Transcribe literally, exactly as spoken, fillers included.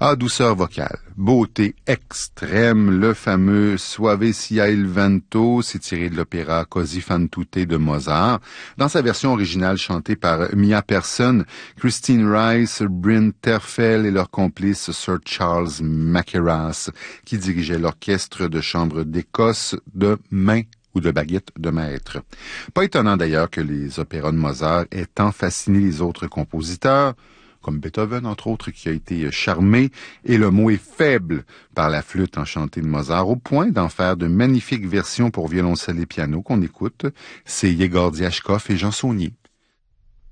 Ah, douceur vocale, beauté extrême, le fameux Suave sia il vento, c'est tiré de l'opéra Così fan tutte de Mozart, dans sa version originale chantée par Mia Persson, Christine Rice, Bryn Terfel et leur complice Sir Charles Mackerras, qui dirigeait l'orchestre de chambre d'Écosse de main ou de baguette de maître. Pas étonnant d'ailleurs que les opéras de Mozart aient tant fasciné les autres compositeurs, comme Beethoven, entre autres, qui a été charmé, et le mot est faible par la flûte enchantée de Mozart, au point d'en faire de magnifiques versions pour violoncelle et piano qu'on écoute. C'est Yegor Diachkov et Jean Saunier.